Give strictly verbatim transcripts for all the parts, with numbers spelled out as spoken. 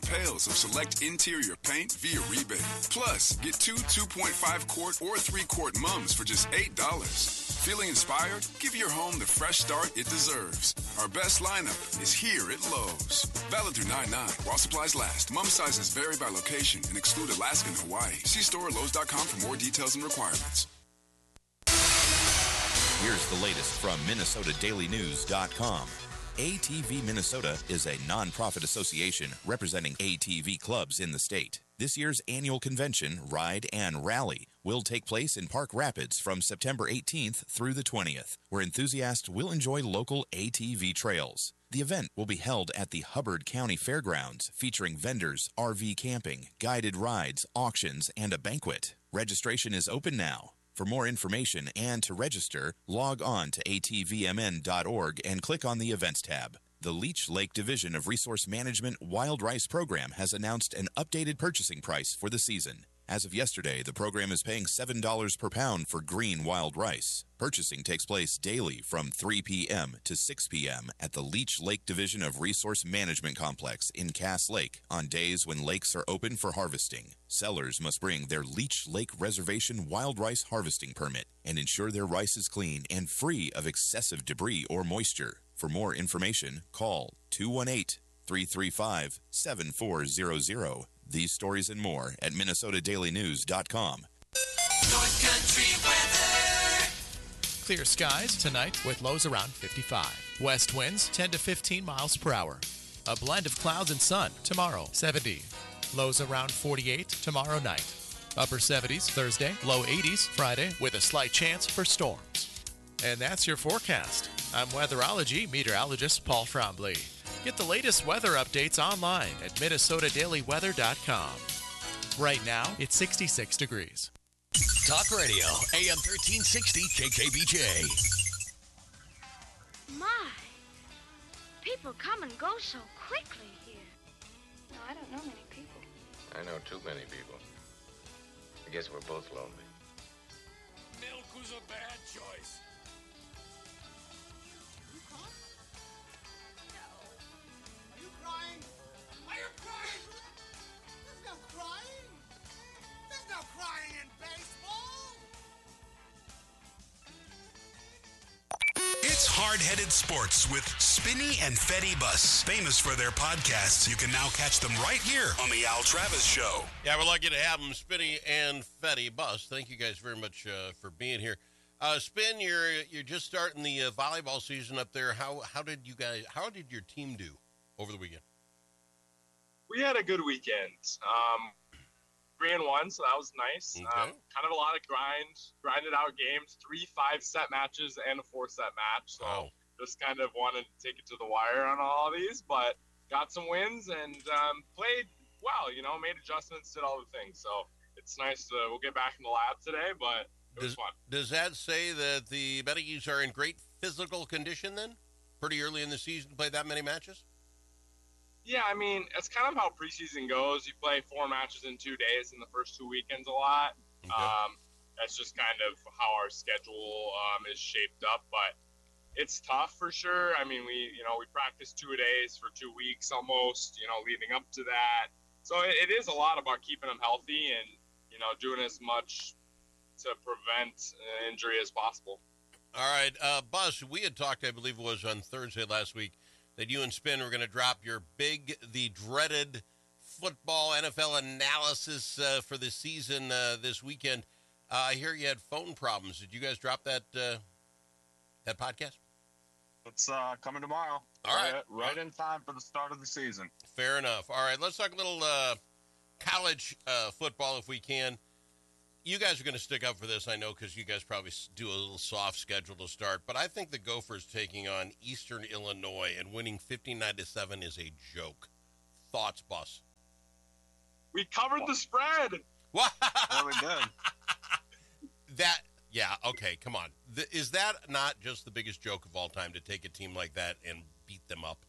pails of select interior paint via rebate. Plus, get two two point five quart or three quart mums for just eight dollars. Feeling inspired? Give your home the fresh start it deserves. Our best lineup is here at Lowe's. Valid through nine nine while supplies last. Mum sizes vary by location and exclude Alaska and Hawaii. See store at Lowe's dot com for more details and requirements. Here's the latest from Minnesota Daily News dot com. A T V Minnesota is a nonprofit association representing A T V clubs in the state. This year's annual convention, Ride and Rally, will take place in Park Rapids from September eighteenth through the twentieth, where enthusiasts will enjoy local A T V trails. The event will be held at the Hubbard County Fairgrounds, featuring vendors, R V camping, guided rides, auctions, and a banquet. Registration is open now. For more information and to register, log on to A T V M N dot org and click on the Events tab. The Leech Lake Division of Resource Management Wild Rice Program has announced an updated purchasing price for the season. As of yesterday, the program is paying seven dollars per pound for green wild rice. Purchasing takes place daily from three p.m. to six p.m. at the Leech Lake Division of Resource Management Complex in Cass Lake on days when lakes are open for harvesting. Sellers must bring their Leech Lake Reservation wild rice harvesting permit and ensure their rice is clean and free of excessive debris or moisture. For more information, call two one eight, three three five, seven four zero zero. These stories and more at Minnesota Daily News dot com. North Country weather. Clear skies tonight with lows around fifty-five. West winds ten to fifteen miles per hour. A blend of clouds and sun tomorrow, seventy. Lows around forty-eight tomorrow night. Upper seventies Thursday, low eighties Friday with a slight chance for storms. And that's your forecast. I'm weatherology meteorologist Paul Trombley. Get the latest weather updates online at Minnesota Daily Weather dot com. Right now, it's sixty-six degrees. Talk Radio, A M thirteen sixty K K B J. My, people come and go so quickly here. No, I don't know many people. I know too many people. I guess we're both lonely. Milk was a bad choice. It's Hard-Headed Sports with Spinney and Fetty Bus. Famous for their podcasts, you can now catch them right here on the Al Travis Show. Yeah, we're lucky to have them, Spinney and Fetty Bus. Thank you guys very much uh, for being here. Uh, Spin, you're you're just starting the uh, volleyball season up there. How how did you guys? How did your team do over the weekend? We had a good weekend. Um, three and one, so that was nice. Okay. Um, kind of a lot of grind, grinded out games, three five-set matches and a four-set match. So Wow. just kind of wanted to take it to the wire on all of these, but got some wins and um, played well, you know, made adjustments, did all the things. So it's nice to, we'll get back in the lab today, but it was Does, fun. does that say that the Betties are in great physical condition then? Pretty early in the season to play that many matches? Yeah, I mean, it's kind of how preseason goes. You play four matches in two days in the first two weekends a lot. Okay. Um, that's just kind of how our schedule um, is shaped up, but it's tough for sure. I mean, we, you know, we practice two days for two weeks almost, you know, leading up to that. So it, it is a lot about keeping them healthy and, you know, doing as much to prevent an injury as possible. All right, uh, Buzz, we had talked, I believe it was on Thursday last week, that you and Spin were going to drop your big, the dreaded football N F L analysis uh, for the season uh, this weekend. Uh, I hear you had phone problems. Did you guys drop that uh, that podcast? It's uh, coming tomorrow. All right. Right, right in time for the start of the season. Fair enough. All right, let's talk a little uh, college uh, football if we can. You guys are going to stick up for this, I know, because you guys probably do a little soft schedule to start. But I think the Gophers taking on Eastern Illinois and winning fifty-nine to seven is a joke. Thoughts, Bus? We covered the spread. What? Yeah, we did. That, yeah, okay, come on. Th- is that not just the biggest joke of all time to take a team like that and beat them up?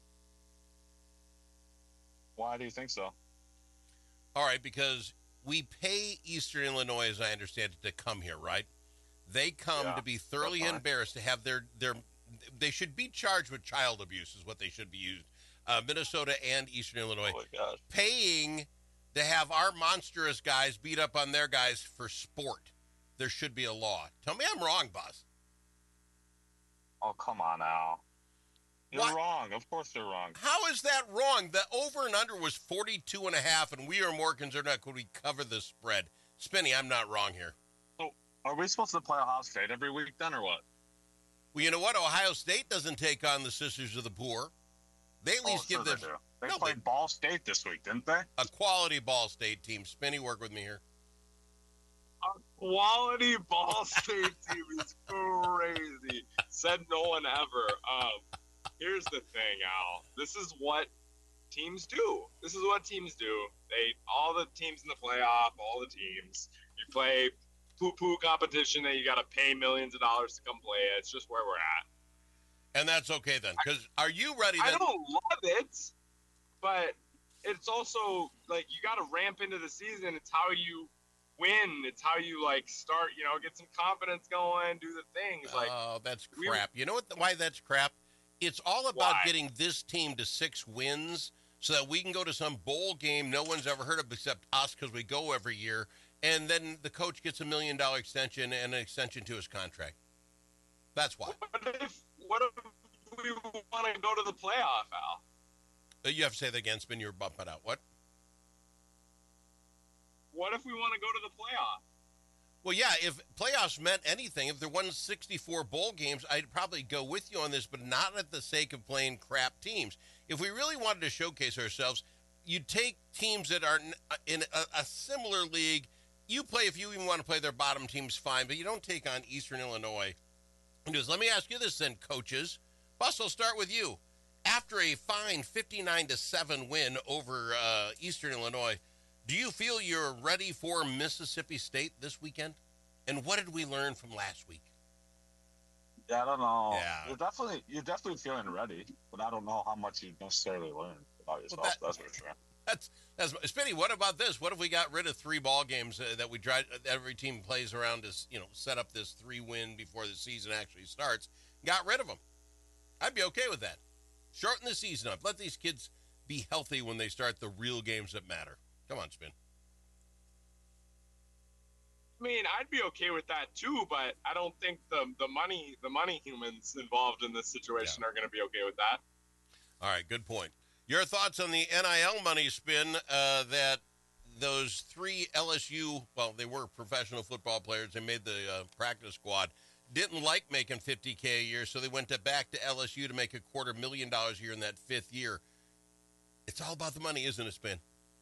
Why do you think so? All right, because we pay Eastern Illinois, as I understand it, to come here, right? They come Yeah, to be thoroughly that's fine. embarrassed to have their, their, they should be charged with child abuse is what they should be used. uh, Minnesota and Eastern Illinois, Oh, my gosh. paying to have our monstrous guys beat up on their guys for sport. There should be a law. Tell me I'm wrong, boss. Oh, come on now. You're What? wrong. Of course you're wrong. How is that wrong? The over and under was forty-two and a half, and we are more concerned about could we cover the spread. Spinny, I'm not wrong here. So, are we supposed to play Ohio State every week then, or what? Well, you know what? Ohio State doesn't take on the Sisters of the Poor. They at least oh, sure give them they, do. they No, played they- Ball State this week, didn't they? a quality Ball State team. Spinny, work with me here. A quality Ball State team is crazy. Said no one ever. Um, here's the thing, Al. This is what teams do. This is what teams do. They all the teams in the playoff, all the teams. You play poo-poo competition that you got to pay millions of dollars to come play it. It's just where we're at. And that's okay then. Because are you ready I then? don't love it, but it's also like you got to ramp into the season. It's how you win. It's how you like start. You know, get some confidence going, do the things. Like, Oh, that's we- crap. You know what? Why that's crap? It's all about Why? getting this team to six wins so that we can go to some bowl game no one's ever heard of except us because we go every year. And then the coach gets a million dollar extension and an extension to his contract. That's why. what if what if we want to go to the playoff, Al? Uh, You have to say that again, Spin. You're bumping out. What? What if we want to go to the playoff? Well, yeah, if playoffs meant anything, if there won sixty-four bowl games, I'd probably go with you on this, but not at the sake of playing crap teams. If we really wanted to showcase ourselves, you'd take teams that are in a, a similar league. You play, if you even want to play their bottom teams, fine, but you don't take on Eastern Illinois. And just, let me ask you this then, coaches. Bus, I'll start with you. After a fine fifty-nine to seven win over uh, Eastern Illinois, do you feel you're ready for Mississippi State this weekend? And what did we learn from last week? Yeah, I don't know. Yeah. You're definitely you're definitely feeling ready, but I don't know how much you necessarily learned about yourself. that- that's for sure. That's that's Spinny. What about this? What if we got rid of three ball games uh, that we tried? Every team plays around to you know set up this three win before the season actually starts. Got rid of them. I'd be okay with that. Shorten the season up. Let these kids be healthy when they start the real games that matter. Come on, Spin. I mean, I'd be okay with that too, but I don't think the the money the money humans involved in this situation are going to be okay with that. All right, good point. Your thoughts on the N I L money, Spin, uh, that those three L S U, well, they were professional football players. They made the uh, practice squad. Didn't like making fifty K a year, so they went to back to L S U to make a quarter million dollars a year in that fifth year. It's all about the money, isn't it, Spin?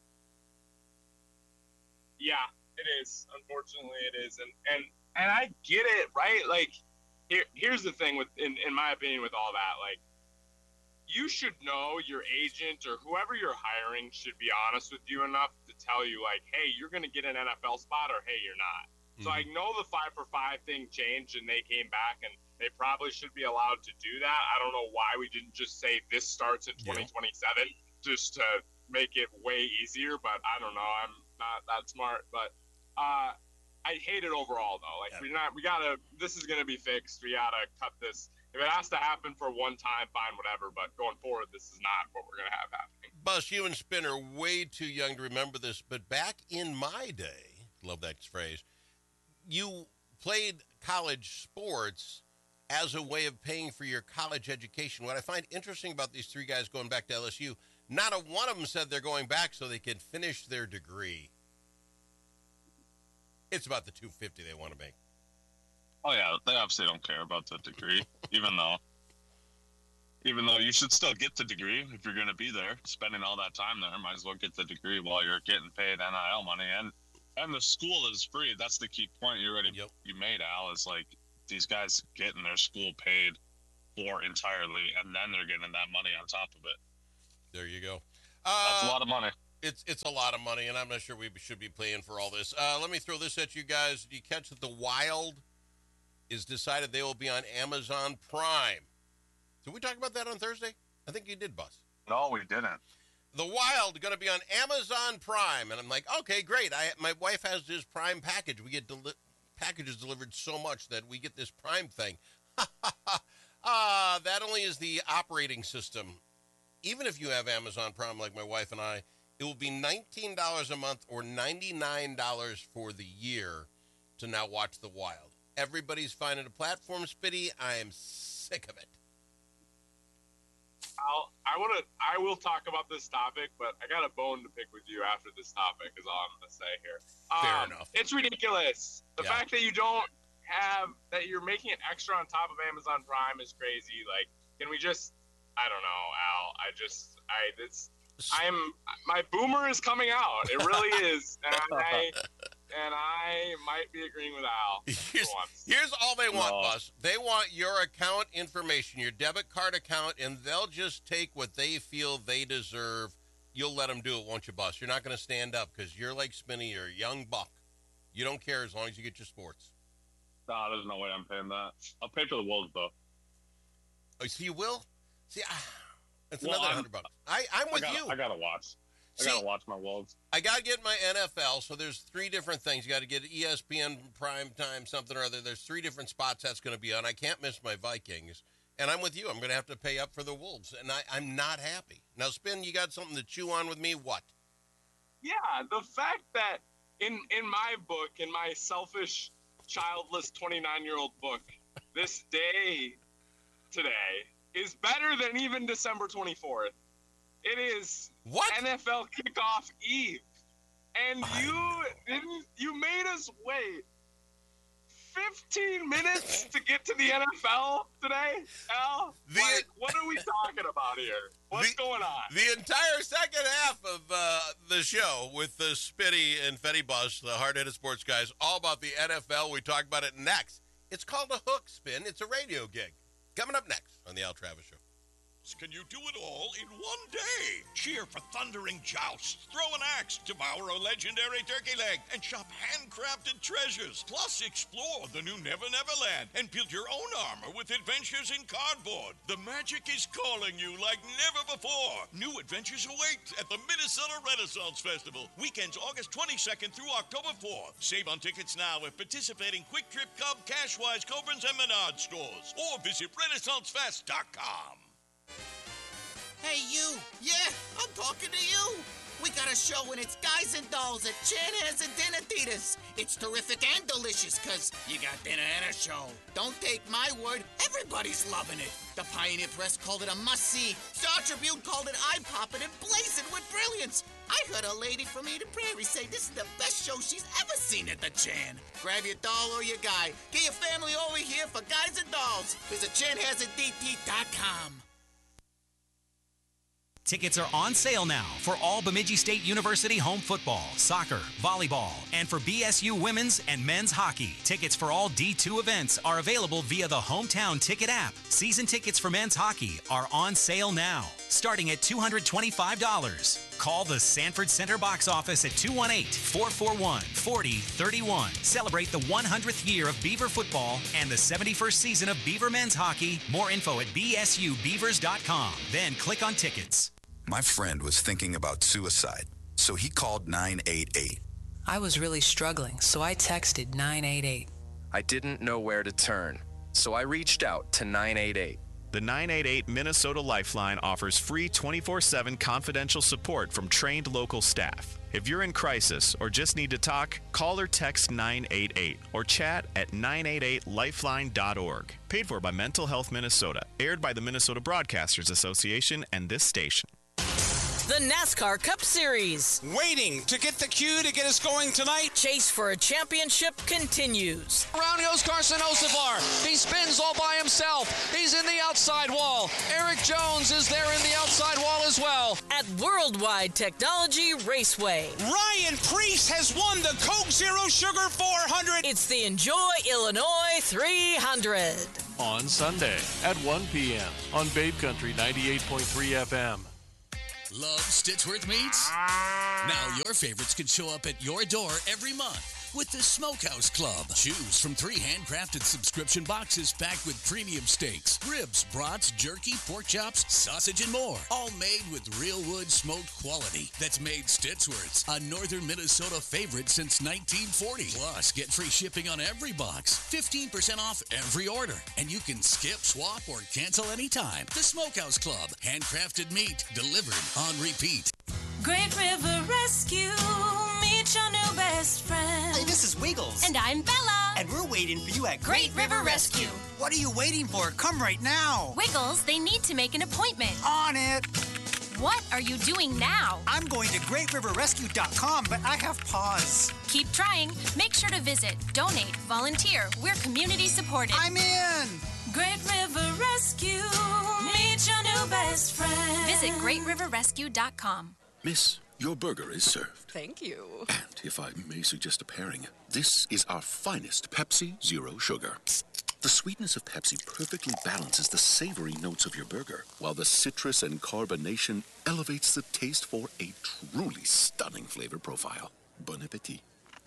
Yeah, it is. Unfortunately, it is, and and and I get it, right? Like, here here's the thing with, in in my opinion, with all that, like, you should know your agent or whoever you're hiring should be honest with you enough to tell you, like, hey, you're going to get an N F L spot, or hey, you're not. So I know the five for five thing changed and they came back, and they probably should be allowed to do that. I don't know why we didn't just say this starts in twenty twenty-seven just to make it way easier, but I don't know. I'm not that smart, but uh, I hate it overall though. Like, we're not, we gotta, this is gonna be fixed. We gotta cut this. If it has to happen for one time, fine, whatever. But going forward, this is not what we're gonna have happening. Bus, you and Spin are way too young to remember this, but back in my day, love that phrase, you played college sports as a way of paying for your college education. What I find interesting about these three guys going back to L S U, not a one of them said they're going back so they can finish their degree. It's about the two hundred fifty they want to make. Oh yeah, they obviously don't care about the degree, even though, even though you should still get the degree if you're going to be there, spending all that time there. Might as well get the degree while you're getting paid N I L money, and and the school is free. That's the key point you already yep. you made, Al. Is like these guys getting their school paid for entirely, and then they're getting that money on top of it. There you go. Uh, That's a lot of money. It's it's a lot of money, and I'm not sure we should be paying for all this. Uh, let me throw this at you guys. Do you catch that The Wild is decided they will be on Amazon Prime? Did we talk about that on Thursday? I think you did, Bus. No, we didn't. The Wild going to be on Amazon Prime, and I'm like, okay, great. I my wife has this Prime package. We get deli- packages delivered so much that we get this Prime thing. uh, that only is the operating system. even if you have Amazon Prime like my wife and I, it will be nineteen dollars a month or ninety-nine dollars for the year to now watch The Wild. Everybody's finding a platform, Spitty. I am sick of it. I'll, I want to. I will talk about this topic, but I got a bone to pick with you after this topic. Is all I'm going to say here. Fair um, enough. It's ridiculous. The Yeah. fact that you don't have that you're making it extra on top of Amazon Prime is crazy. Like, can we just? I don't know, Al. I just. I. It's. I'm. My boomer is coming out. It really is, and I. And I might be agreeing with Al. Here's, here's all they want, Bus. They want your account information, your debit card account, and they'll just take what they feel they deserve. You'll let them do it, won't you, Bus? You're not going to stand up because you're like Spinny. You're a young buck. You don't care as long as you get your sports. Nah, there's no way I'm paying that. I'll pay for the Wolves, though. Oh, so you will? See, ah, it's Well, another I'm- hundred bucks. I, I'm with I gotta, you. I gotta watch. I See, gotta watch my Wolves. I got to get my N F L, so there's three different things. You got to get E S P N Prime Time, something or other. There's three different spots that's going to be on. I can't miss my Vikings. And I'm with you. I'm going to have to pay up for the Wolves, and I, I'm not happy. Now, Spin, you got something to chew on with me? What? Yeah, the fact that in in my book, in my selfish, childless twenty-nine-year-old book, this day today is better than even December twenty-fourth. It is what? N F L kickoff eve. And you didn't you made us wait fifteen minutes to get to the N F L today, Al? The, like, what are we talking about here? What's the, going on? The entire second half of uh, the show with the Spitty and Fetty Bus, the hard-headed sports guys, all about the N F L. We talk about it next. It's called a hook, Spin. It's a radio gig. Coming up next on the Al Travis Show. Can you do it all in one day? Cheer for thundering jousts, throw an axe, devour a legendary turkey leg, and shop handcrafted treasures. Plus, explore the new Never Never Land and build your own armor with adventures in cardboard. The magic is calling you like never before. New adventures await at the Minnesota Renaissance Festival. Weekends August twenty-second through October fourth. Save on tickets now at participating Quick Trip, Cub, Cashwise, Cobrins, and Menard stores. Or visit renaissance fest dot com. Hey, you. Yeah, I'm talking to you. We got a show and it's Guys and Dolls at Chanhassen and Dinner Theaters. It's terrific and delicious because you got dinner and a show. Don't take my word. Everybody's loving it. The Pioneer Press called it a must-see. Star Tribune called it eye-popping and blazing with brilliance. I heard a lady from Eden Prairie say this is the best show she's ever seen at the Chan. Grab your doll or your guy. Get your family over here for Guys and Dolls. Visit chanhassen d t dot com. Tickets are on sale now for all Bemidji State University home football, soccer, volleyball, and for B S U women's and men's hockey. Tickets for all D two events are available via the Hometown Ticket app. Season tickets for men's hockey are on sale now, starting at two hundred twenty-five dollars. Call the Sanford Center box office at two one eight, four four one, four zero three one. Celebrate the one hundredth year of Beaver football and the seventy-first season of Beaver men's hockey. More info at b s u beavers dot com. Then click on tickets. My friend was thinking about suicide, so he called nine eight eight. I was really struggling, so I texted nine eight eight. I didn't know where to turn, so I reached out to nine eight eight. The nine eight eight Minnesota Lifeline offers free twenty-four seven confidential support from trained local staff. If you're in crisis or just need to talk, call or text nine eight eight or chat at nine eight eight lifeline dot org. Paid for by Mental Health Minnesota. Aired by the Minnesota Broadcasters Association and this station. The NASCAR Cup Series. Waiting to get the cue to get us going tonight. Chase for a championship continues. Around goes Carson Hocevar. He spins all by himself. He's in the outside wall. Eric Jones is there in the outside wall as well. At Worldwide Technology Raceway. Ryan Preece has won the Coke Zero Sugar four hundred. It's the Enjoy Illinois three hundred. On Sunday at one p.m. on Babe Country ninety-eight point three F M. Love Stitchworth Meats? Now your favorites can show up at your door every month. with the Smokehouse Club. Choose from three handcrafted subscription boxes packed with premium steaks, ribs, brats, jerky, pork chops, sausage, and more. All made with real wood smoked quality that's made Stittsworth's, a northern Minnesota favorite since nineteen forty. Plus, get free shipping on every box, fifteen percent off every order, and you can skip, swap, or cancel anytime. The Smokehouse Club. Handcrafted meat delivered on repeat. Great River Rescue, meet your new best friend. Hey, this is Wiggles. And I'm Bella. And we're waiting for you at Great River Rescue. What are you waiting for? Come right now. Wiggles, they need to make an appointment. On it. What are you doing now? I'm going to great river rescue dot com, but I have pause. Keep trying. Make sure to visit, donate, volunteer. We're community supported. I'm in. Great River Rescue, meet your new best friend. Visit great river rescue dot com. Miss, your burger is served. Thank you. And if I may suggest a pairing, this is our finest Pepsi Zero Sugar. The sweetness of Pepsi perfectly balances the savory notes of your burger, while the citrus and carbonation elevates the taste for a truly stunning flavor profile. Bon appetit.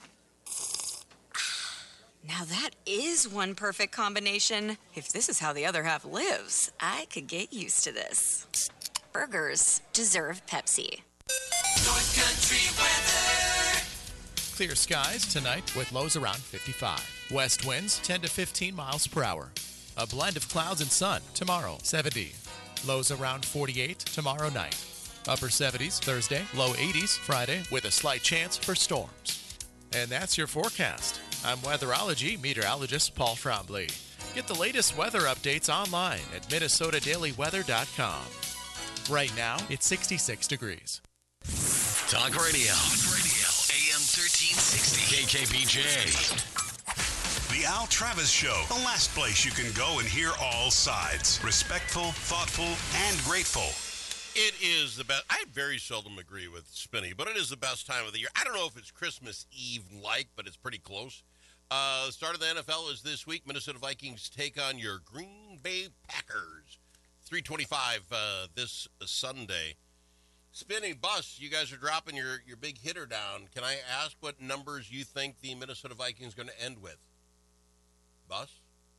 Now that is one perfect combination. If this is how the other half lives, I could get used to this. Burgers deserve Pepsi. North Country weather. Clear skies tonight with lows around fifty-five. West winds ten to fifteen miles per hour. A blend of clouds and sun tomorrow, seventy. Lows around forty-eight tomorrow night. Upper seventies Thursday, low eighties Friday with a slight chance for storms. And that's your forecast. I'm weatherology meteorologist Paul Trombley. Get the latest weather updates online at minnesota daily weather dot com. Right now, it's sixty-six degrees. Talk radio. Talk radio. A M thirteen sixty. K K B J. The Al Travis Show, the last place you can go and hear all sides. Respectful, thoughtful, and grateful. It is the best. I very seldom agree with Spinney, but it is the best time of the year. I don't know if it's Christmas Eve-like, but it's pretty close. Uh, the start of the N F L is this week. Minnesota Vikings take on your Green Bay Packers. three twenty-five uh, this Sunday. Spinney, Bus, you guys are dropping your, your big hitter down. Can I ask what numbers you think the Minnesota Vikings are going to end with? Bus?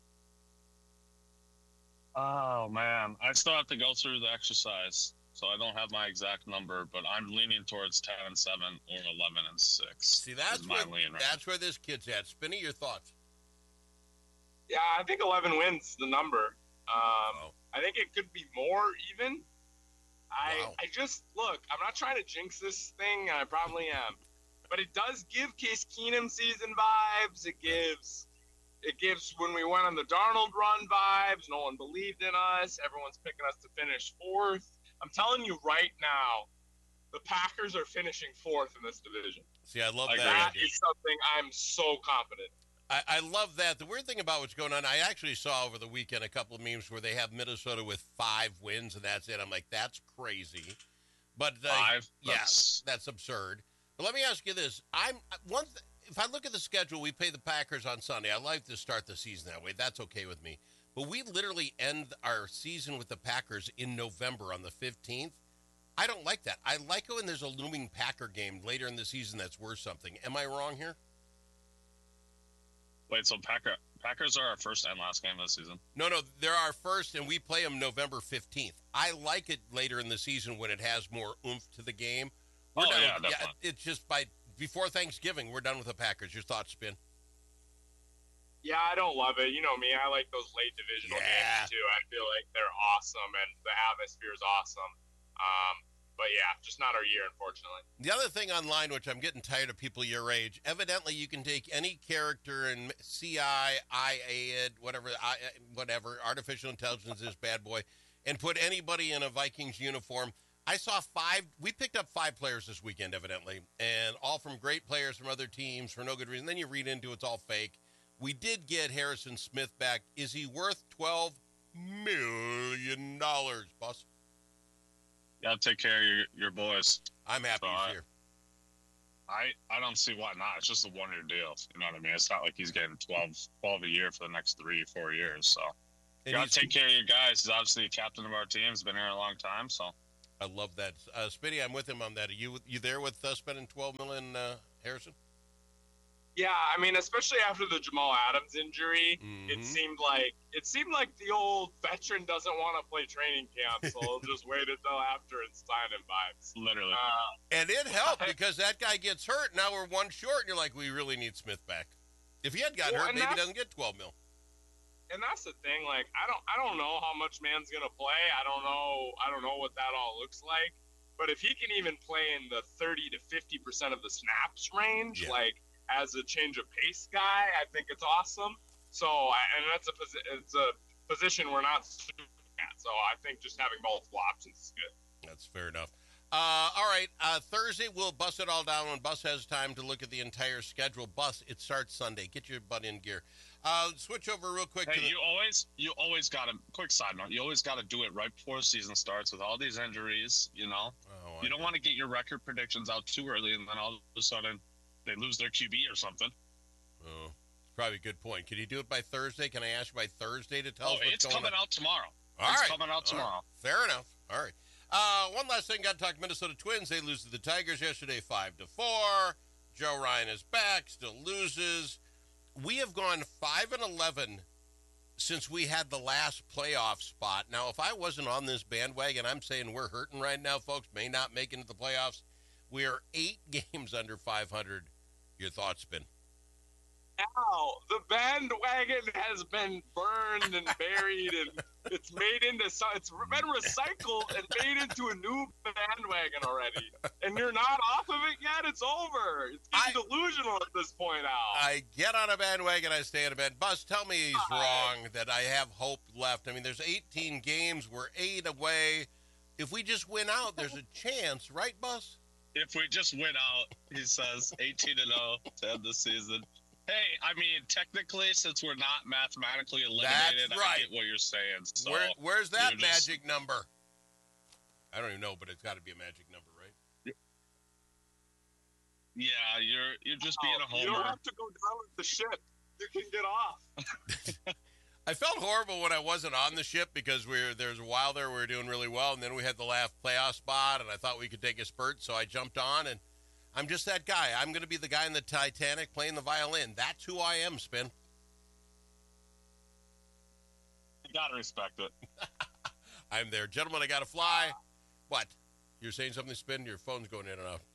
Oh, man. I still have to go through the exercise, so I don't have my exact number, but I'm leaning towards ten and seven or eleven and six. See, that's where, that's where this kid's at. Spinney, your thoughts? Yeah, I think eleven wins the number. Um, wow. I think it could be more even. I wow. I just, look, I'm not trying to jinx this thing, and I probably am. But it does give Case Keenum season vibes. It gives... It gives when we went on the Darnold run vibes. No one believed in us. Everyone's picking us to finish fourth. I'm telling you right now, the Packers are finishing fourth in this division. See, I love like that. That is something I'm so confident. I, I love that. The weird thing about what's going on, I actually saw over the weekend a couple of memes where they have Minnesota with five wins, and that's it. I'm like, that's crazy. But uh, five? Yeah, that's... that's absurd. But let me ask you this. I'm one. Th- If I look at the schedule, we play the Packers on Sunday. I like to start the season that way. That's okay with me. But we literally end our season with the Packers in November on the fifteenth. I don't like that. I like it when there's a looming Packer game later in the season that's worth something. Am I wrong here? Wait, so Packer, Packers are our first and last game of the season? No, no, they're our first, and we play them November fifteenth. I like it later in the season when it has more oomph to the game. We're oh, done yeah, with, definitely. Yeah, it's just by before Thanksgiving, we're done with the Packers. Your thoughts, Spin? Yeah, I don't love it. You know me. I like those late divisional yeah. games, too. I feel like they're awesome, and the atmosphere is awesome. Um, but, yeah, just not our year, unfortunately. The other thing online, which I'm getting tired of people your age, evidently you can take any character and C I, I A it, whatever, I, whatever, artificial intelligence is bad boy, and put anybody in a Vikings uniform. I saw five, we picked up five players this weekend, evidently, and all from great players from other teams for no good reason. Then you read into it, it's all fake. We did get Harrison Smith back. Is he worth twelve million dollars, boss? You got to take care of your, your boys. I'm happy so he's I, here. I, I don't see why not. It's just a one-year deal. You know what I mean? It's not like he's getting twelve, twelve a year for the next three, four years. So you got to take care of your guys. He's obviously a captain of our team. He's been here a long time, so. I love that. Uh, Spitty, I'm with him on that. Are you you there with uh, spending twelve million dollars, uh, Harrison? Yeah, I mean, especially after the Jamal Adams injury, mm-hmm. it seemed like it seemed like the old veteran doesn't want to play training camp, so he'll just wait until after and sign him vibes. Literally. Uh, and it helped because that guy gets hurt. Now we're one short, and you're like, we really need Smith back. If he had gotten well, hurt, maybe he doesn't get twelve mil. And that's the thing. Like, I don't, I don't know how much Man's gonna play. I don't know. I don't know what that all looks like. But if he can even play in the thirty to fifty percent of the snaps range, yeah. like. As a change of pace guy, I think it's awesome. So, and that's a it's a position we're not at. So, I think just having multiple options is good. That's fair enough. Uh, all right, uh, Thursday we'll bust it all down when Bus has time to look at the entire schedule. Bus, it starts Sunday. Get your butt in gear. Uh, switch over real quick. Hey, to the- you always, you always got to. Quick side note: you always got to do it right before the season starts with all these injuries. You know, oh, you don't want to get your record predictions out too early, and then all of a sudden. They lose their Q B or something. Oh, probably a good point. Can you do it by Thursday? Can I ask you by Thursday to tell oh, us what's it's going coming on? out tomorrow. All it's right. coming out tomorrow. Right. Fair enough. All right. Uh, one last thing. Got to talk Minnesota Twins. They lose to the Tigers yesterday, five to four. Joe Ryan is back, still loses. We have gone five and eleven since we had the last playoff spot. Now, if I wasn't on this bandwagon, I'm saying we're hurting right now, folks. May not make it into the playoffs. We are eight games under five hundred. Your thoughts, Ben? Now, the bandwagon has been burned and buried, and it's made into it's been recycled and made into a new bandwagon already. And you're not off of it yet. It's over. It's getting I, delusional at this point out. I get on a bandwagon. I stay on a band. Bus, tell me he's wrong. That I have hope left. I mean, there's eighteen games. We're eight away. If we just win out, there's a chance, right, Bus? If we just win out, he says, eighteen and oh to end the season. Hey, I mean, technically, since we're not mathematically eliminated, That's right. I get what you're saying. So Where, where's that just... magic number? I don't even know, but it's got to be a magic number, right? Yeah, you're you're just being a homer. You don't have to go down with the ship. You can get off. I felt horrible when I wasn't on the ship because we were, there was a while there we were doing really well, and then we had the last playoff spot, and I thought we could take a spurt, so I jumped on, and I'm just that guy. I'm going to be the guy in the Titanic playing the violin. That's who I am, Spin. You got to respect it. I'm there. Gentlemen, I got to fly. What? You're saying something, Spin? Your phone's going in and out.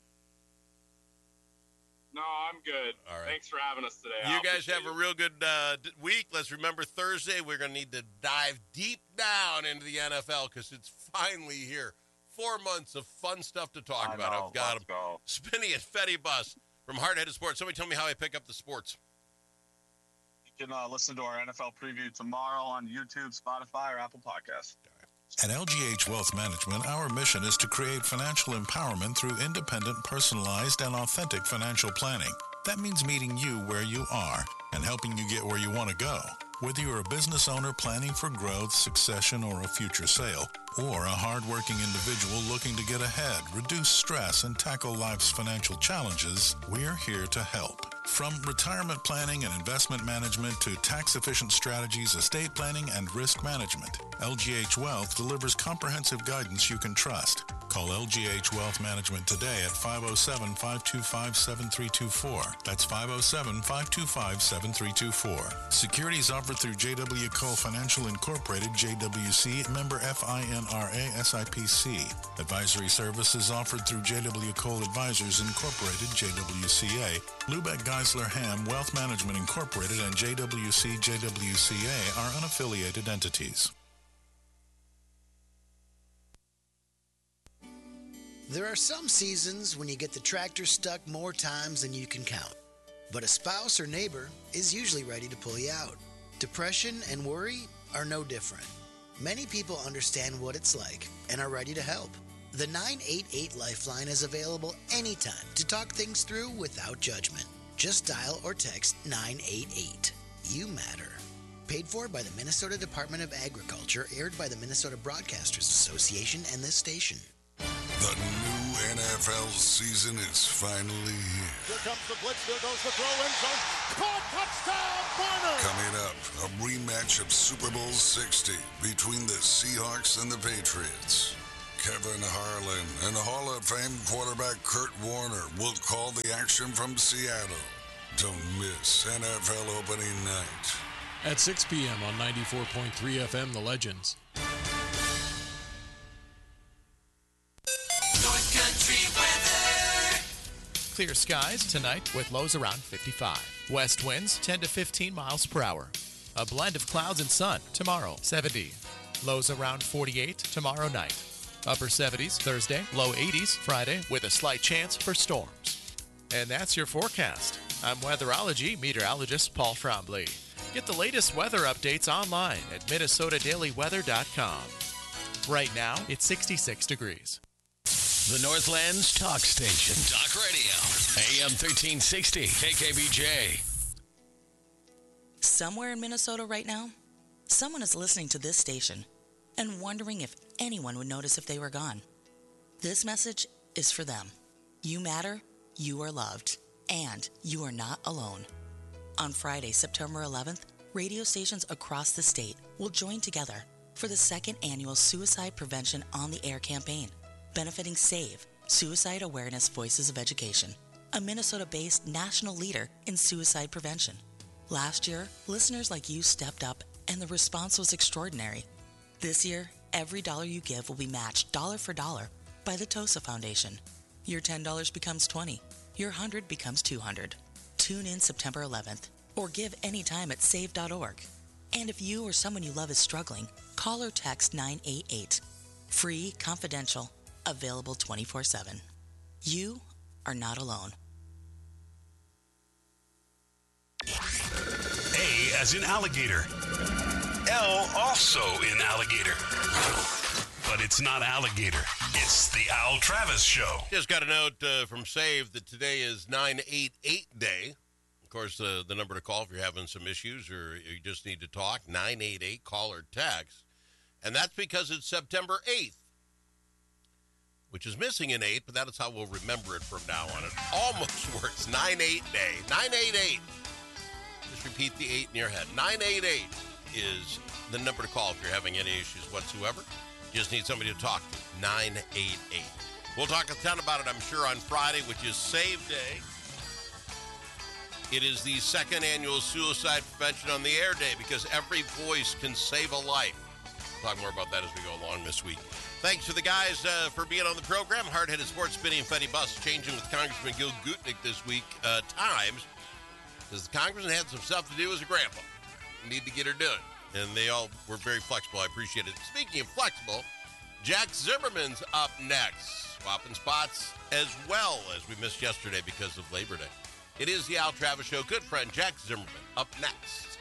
No, I'm good. All right. Thanks for having us today. You guys have a real good uh, week. Let's remember Thursday, we're going to need to dive deep down into the N F L because it's finally here. Four months of fun stuff to talk I about. know, I've got let's them. go. Spinny and Fetty Bus from Hard-Headed Sports. Somebody tell me how I pick up the sports. You can uh, listen to our N F L preview tomorrow on YouTube, Spotify, or Apple Podcasts. At L G H Wealth Management, our mission is to create financial empowerment through independent, personalized, and authentic financial planning. That means meeting you where you are and helping you get where you want to go. Whether you're a business owner planning for growth, succession, or a future sale, or a hardworking individual looking to get ahead, reduce stress, and tackle life's financial challenges, we're here to help. From retirement planning and investment management to tax-efficient strategies, estate planning, and risk management, L G H Wealth delivers comprehensive guidance you can trust. Call L G H Wealth Management today at five oh seven, five two five, seven three two four. That's five oh seven, five two five, seven three two four. Securities offered through J W. Cole Financial Incorporated, J W C, member F I N R A, S I P C. Advisory services offered through J W. Cole Advisors Incorporated, J W C A, Lubeck Geisler Ham Wealth Management Incorporated, and J W C J W C A are unaffiliated entities. There are some seasons when you get the tractor stuck more times than you can count. But a spouse or neighbor is usually ready to pull you out. Depression and worry are no different. Many people understand what it's like and are ready to help. The nine eight eight Lifeline is available anytime to talk things through without judgment. Just dial or text nine eight eight. You matter. Paid for by the Minnesota Department of Agriculture, aired by the Minnesota Broadcasters Association and this station. The new N F L season is finally here. Here comes the blitz. There goes the throw in zone. Caught, touchdown, Warner! Coming up, a rematch of Super Bowl sixty between the Seahawks and the Patriots. Kevin Harlan and Hall of Fame quarterback Kurt Warner will call the action from Seattle. Don't miss N F L opening night. At six p.m. on ninety-four point three F M, The Legends. North Country weather. Clear skies tonight with lows around fifty-five. West winds ten to fifteen miles per hour. A blend of clouds and sun tomorrow, seventy. Lows around forty-eight tomorrow night. Upper seventies Thursday, low eighties Friday with a slight chance for storms. And that's your forecast. I'm weatherology meteorologist Paul Trombley. Get the latest weather updates online at Minnesota Daily Weather dot com. Right now, it's sixty-six degrees. The Northlands Talk Station. Talk Radio. A M thirteen sixty. K K B J. Somewhere in Minnesota right now, someone is listening to this station and wondering if anyone would notice if they were gone. This message is for them. You matter, you are loved, and you are not alone. On Friday, September eleventh, radio stations across the state will join together for the second annual Suicide Prevention on the Air campaign, benefiting SAVE, Suicide Awareness Voices of Education, a Minnesota-based national leader in suicide prevention. Last year, listeners like you stepped up, and the response was extraordinary. This year, every dollar you give will be matched dollar for dollar by the TOSA Foundation. Your ten dollars becomes twenty dollars. Your one hundred dollars becomes two hundred dollars. Tune in September eleventh or give anytime at save dot org. And if you or someone you love is struggling, call or text nine eight eight. Free, confidential, available twenty-four seven. You are not alone. A as in alligator. L also in alligator. But it's not alligator. It's the Al Travis Show. Just got a note uh, from Save that today is nine eight eight day. Of course, uh, the number to call if you're having some issues or you just need to talk, nine eight eight, call or text. And that's because it's September eighth, which is missing an eight, but that is how we'll remember it from now on. It almost works. nine eight day. nine eight eight. Just repeat the eight in your head. nine eight eight is the number to call if you're having any issues whatsoever. You just need somebody to talk to. nine eight eight. We'll talk a ton about it, I'm sure, on Friday, which is Save Day. It is the second annual Suicide Prevention on the Air Day because every voice can save a life. We'll talk more about that as we go along this week. Thanks to the guys uh, for being on the program. Hard-headed sports, Spinny and Fetty Bus, changing with Congressman Gil Gutnick this week uh, times because the congressman had some stuff to do as a grandpa. Need to get her done. And they all were very flexible. I appreciate it. Speaking of flexible, Jack Zimmerman's up next. Swapping spots as well as we missed yesterday because of Labor Day. It is the Al Travis Show. Good friend Jack Zimmerman up next.